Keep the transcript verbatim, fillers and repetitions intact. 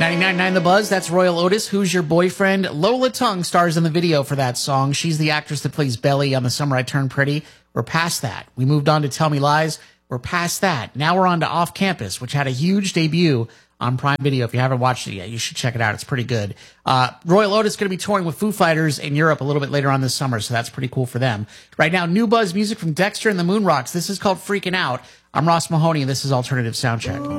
ninety-nine point nine The Buzz, that's Royal Otis. Who's Your Boyfriend? Lola Tung stars in the video for that song. She's the actress that plays Belly on The Summer I Turned Pretty. We're past that. We moved on to Tell Me Lies. We're past that. Now we're on to Off Campus, which had a huge debut on Prime Video. If you haven't watched it yet, you should check it out. It's pretty good. Uh, Royal Otis is going to be touring with Foo Fighters in Europe a little bit later on this summer, so that's pretty cool for them. Right now, new Buzz music from Dexter and the Moonrocks. This is called Freaking Out. I'm Ross Mahoney, and this is Alternative Soundcheck.